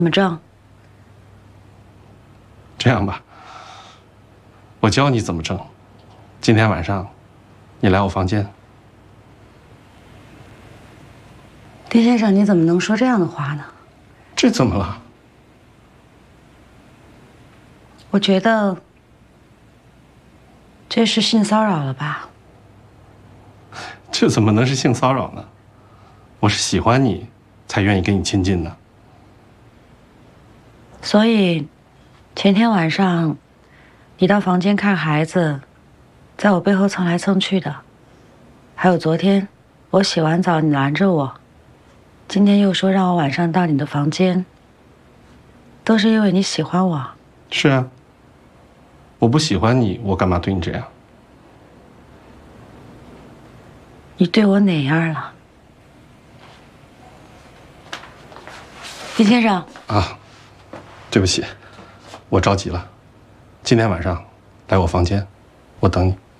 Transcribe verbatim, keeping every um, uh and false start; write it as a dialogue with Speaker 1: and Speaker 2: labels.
Speaker 1: 怎么挣？
Speaker 2: 这样吧，我教你怎么挣。今天晚上，你来我房间。
Speaker 1: 丁先生，你怎么能说这样的话呢？
Speaker 2: 这怎么了？
Speaker 1: 我觉得这是性骚扰了吧？
Speaker 2: 这怎么能是性骚扰呢？我是喜欢你，才愿意跟你亲近的。
Speaker 1: 所以，前天晚上，你到房间看孩子，在我背后蹭来蹭去的，还有昨天我洗完澡你拦着我，今天又说让我晚上到你的房间，都是因为你喜欢我。
Speaker 2: 是啊，我不喜欢你，我干嘛对你这样？
Speaker 1: 你对我哪样了？丁先生
Speaker 2: 啊，对不起，我着急了。今天晚上来我房间，我等你。